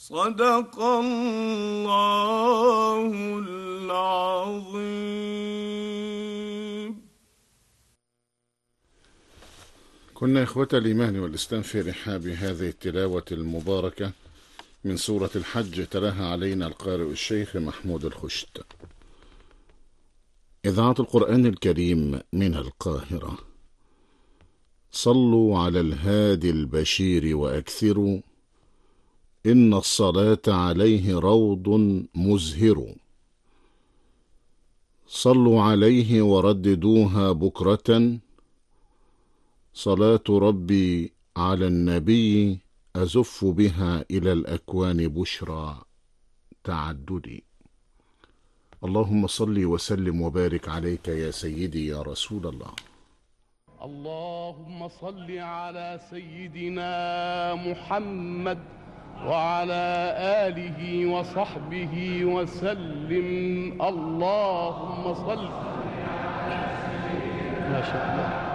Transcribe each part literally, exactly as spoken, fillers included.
صدق الله العظيم. كنا إخوة الإيمان والإسلام في رحاب هذه التلاوة المباركة من سورة الحج، تلاها علينا القارئ الشيخ محمود الخشت. إذاعة القرآن الكريم من القاهرة. صلوا على الهادي البشير وأكثروا، إن الصلاة عليه روض مزهر. صلوا عليه ورددوها بكرة، صلاة ربي على النبي أزف بها إلى الأكوان بشرى تعددي. اللهم صل وسلم وبارك عليك يا سيدي يا رسول الله. اللهم صل على سيدنا محمد وعلى آله وصحبه وسلم. اللهم صل ما شاء الله.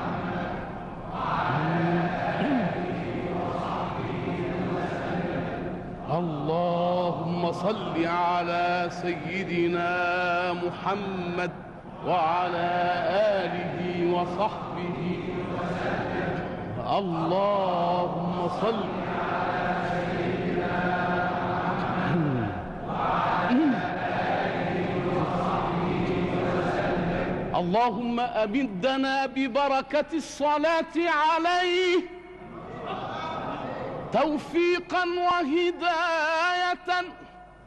اللهم صل على سيدنا محمد وعلى آله وصحبه وسلم. اللهم صل على سيدنا محمد وعلى آله وصحبه وسلم. اللهم أمدنا ببركة الصلاة عليه توفيقا وهداية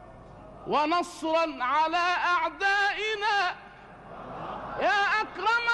ونصرا على أعدائنا يا أكرم